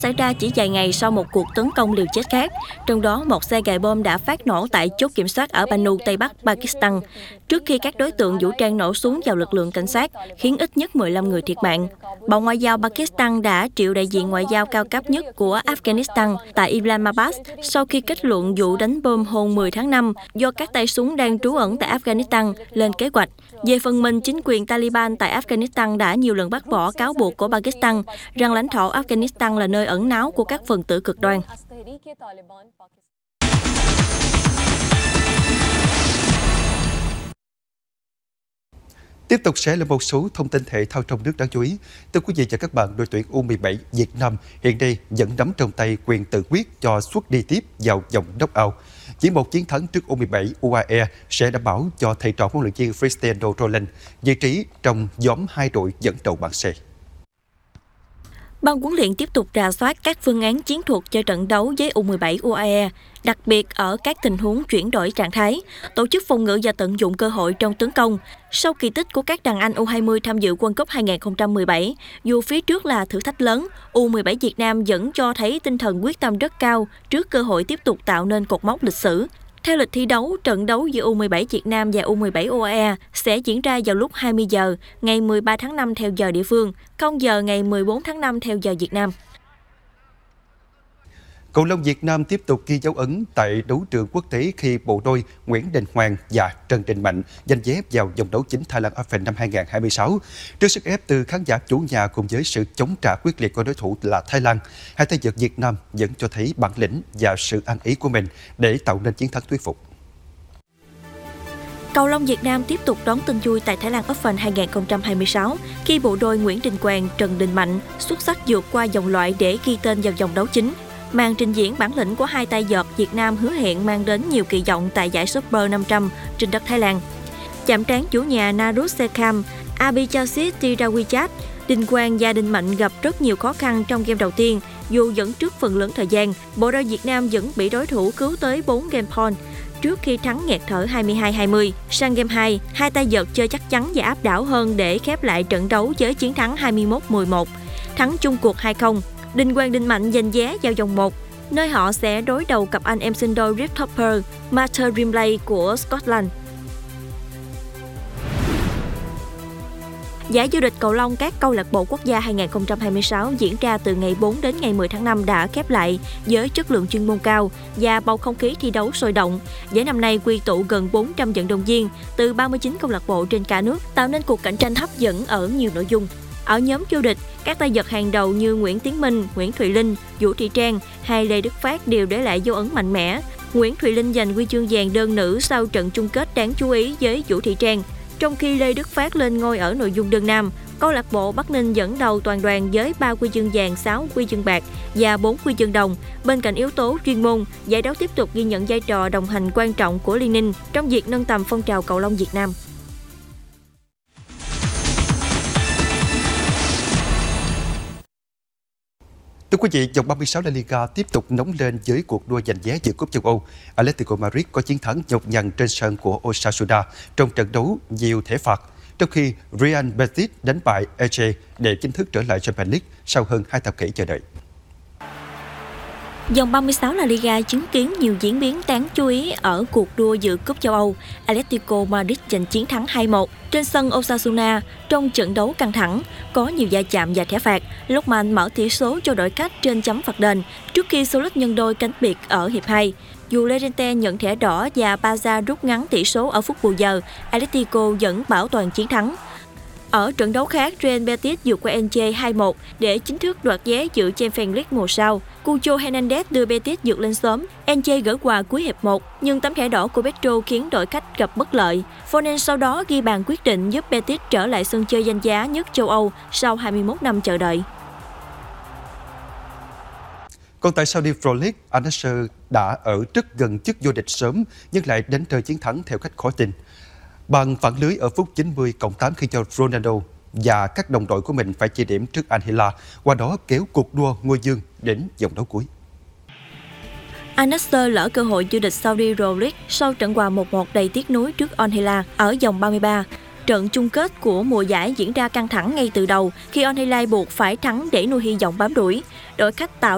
xảy ra chỉ vài ngày sau một cuộc tấn công liều chết khác, trong đó một xe gài bom đã phát nổ tại chốt kiểm soát ở Bannu, Tây Bắc Pakistan, trước khi các đối tượng vũ trang nổ súng vào lực lượng cảnh sát, khiến ít nhất 15 người thiệt mạng. Bộ Ngoại giao Pakistan đã triệu đại diện ngoại giao cao cấp nhất của Afghanistan tại Islamabad sau khi kết luận vụ đánh bom hôm 10 tháng 5 do các tay súng đang trú ẩn tại Afghanistan lên kế hoạch. Về phần mình, chính quyền Taliban tại Afghanistan đã nhiều lần bác bỏ cáo buộc của Pakistan rằng lãnh thổ Afghanistan là nơi ẩn náu của các phần tử cực đoan. Tiếp tục sẽ là một số thông tin thể thao trong nước đáng chú ý. Thưa quý vị và các bạn, đội tuyển U17 Việt Nam hiện nay vẫn nắm trong tay quyền tự quyết cho suất đi tiếp vào vòng knock-out. Chỉ một chiến thắng trước U17 UAE sẽ đảm bảo cho thầy trò huấn luyện viên Cristiano Ronaldo vị trí trong nhóm hai đội dẫn đầu bảng C. Ban huấn luyện tiếp tục rà soát các phương án chiến thuật cho trận đấu với U17 UAE, đặc biệt ở các tình huống chuyển đổi trạng thái, tổ chức phòng ngự và tận dụng cơ hội trong tấn công. Sau kỳ tích của các đàn anh U20 tham dự World Cup 2017, dù phía trước là thử thách lớn, U17 Việt Nam vẫn cho thấy tinh thần quyết tâm rất cao trước cơ hội tiếp tục tạo nên cột mốc lịch sử. Theo lịch thi đấu, trận đấu giữa U17 Việt Nam và U17 UAE sẽ diễn ra vào lúc 20 giờ ngày 13 tháng 5 theo giờ địa phương, 0 giờ ngày 14 tháng 5 theo giờ Việt Nam. Cầu lông Việt Nam tiếp tục ghi dấu ấn tại đấu trường quốc tế khi bộ đôi Nguyễn Đình Hoàng và Trần Đình Mạnh giành vé vào vòng đấu chính Thailand Open năm 2026. Trước sức ép từ khán giả chủ nhà cùng với sự chống trả quyết liệt của đối thủ là Thái Lan, hai tay vợt Việt Nam vẫn cho thấy bản lĩnh và sự ăn ý của mình để tạo nên chiến thắng thuyết phục. Cầu lông Việt Nam tiếp tục đón tin vui tại Thái Lan Open 2026 khi bộ đôi Nguyễn Đình Hoàng, Trần Đình Mạnh xuất sắc vượt qua vòng loại để ghi tên vào vòng đấu chính. Màn trình diễn bản lĩnh của hai tay vợt Việt Nam hứa hẹn mang đến nhiều kỳ vọng tại giải Super 500 trên đất Thái Lan. Chạm trán chủ nhà Narut Sekam, Abhichsit Tirawichat, Đình Quang và Đình Mạnh gặp rất nhiều khó khăn trong game đầu tiên. Dù dẫn trước phần lớn thời gian, bộ đôi Việt Nam vẫn bị đối thủ cứu tới 4 game point trước khi thắng nghẹt thở 22-20. Sang game 2, hai tay vợt chơi chắc chắn và áp đảo hơn để khép lại trận đấu với chiến thắng 21-11, thắng chung cuộc 2-0. Đình Quang Đình Mạnh giành vé vào vòng 1, nơi họ sẽ đối đầu cặp anh em sinh đôi Rick Topper, Martha Rimley của Scotland. Giải vô địch cầu lông các câu lạc bộ quốc gia 2026 diễn ra từ ngày 4 đến ngày 10 tháng 5 đã khép lại với chất lượng chuyên môn cao và bầu không khí thi đấu sôi động. Giải năm nay quy tụ gần 400 vận động viên từ 39 câu lạc bộ trên cả nước, tạo nên cuộc cạnh tranh hấp dẫn ở nhiều nội dung. Ở nhóm vô địch, các tay vợt hàng đầu như Nguyễn Tiến Minh, Nguyễn Thùy Linh, Vũ Thị Trang hay Lê Đức Phát đều để lại dấu ấn mạnh mẽ. Nguyễn Thùy Linh giành huy chương vàng đơn nữ sau trận chung kết đáng chú ý với Vũ Thị Trang, trong khi Lê Đức Phát lên ngôi ở nội dung đơn nam. Câu lạc bộ Bắc Ninh dẫn đầu toàn đoàn với 3 huy chương vàng, 6 huy chương bạc và 4 huy chương đồng. Bên cạnh yếu tố chuyên môn, giải đấu tiếp tục ghi nhận vai trò đồng hành quan trọng của Liên Ninh trong việc nâng tầm phong trào cầu lông Việt Nam. Thưa quý vị, vòng 36 La Liga tiếp tục nóng lên với cuộc đua giành vé dự cúp châu Âu. Atletico Madrid có chiến thắng nhọc nhằn trên sân của Osasuna trong trận đấu nhiều thẻ phạt, trong khi Real Betis đánh bại Elche để chính thức trở lại Champions League sau hơn 2 thập kỷ chờ đợi. Vòng 36 La Liga chứng kiến nhiều diễn biến đáng chú ý ở cuộc đua dự cúp châu Âu. Atletico Madrid giành chiến thắng 2-1 trên sân Osasuna trong trận đấu căng thẳng, có nhiều va chạm và thẻ phạt. Lookman mở tỷ số cho đội khách trên chấm phạt đền trước khi Solis nhân đôi cánh biệt ở hiệp 2. Dù Llorente nhận thẻ đỏ và Barca rút ngắn tỷ số ở phút bù giờ, Atletico vẫn bảo toàn chiến thắng. Ở trận đấu khác, Real Betis vượt qua Elche 2-1 để chính thức đoạt vé dự Champions League mùa sau. Cucho Hernandez đưa Betis vượt lên sớm. Elche gỡ quà cuối hiệp 1, nhưng tấm thẻ đỏ của Pedro khiến đội khách gặp bất lợi. Foden sau đó ghi bàn quyết định giúp Betis trở lại sân chơi danh giá nhất châu Âu sau 21 năm chờ đợi. Còn tại Saudi Pro League, Al Nassr đã ở rất gần chức vô địch sớm nhưng lại đánh rơi chiến thắng theo cách khó tin. Bằng phản lưới ở phút 90+8 khi cho Ronaldo và các đồng đội của mình phải chia điểm trước Al Hilal, qua đó kéo cuộc đua ngôi vương đến vòng đấu cuối. Al Nassr lỡ cơ hội vô địch Saudi Pro League sau trận hòa 1-1 đầy tiếc nuối trước Al Hilal ở vòng 33. Trận chung kết của mùa giải diễn ra căng thẳng ngay từ đầu khi Al Hilal buộc phải thắng để nuôi hy vọng bám đuổi. Đội khách tạo